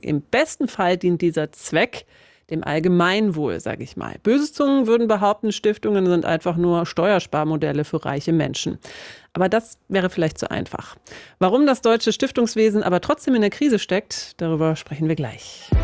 Im besten Fall dient dieser Zweck dem Allgemeinwohl, sage ich mal. Böse Zungen würden behaupten, Stiftungen sind einfach nur Steuersparmodelle für reiche Menschen. Aber das wäre vielleicht zu einfach. Warum das deutsche Stiftungswesen aber trotzdem in der Krise steckt, darüber sprechen wir gleich.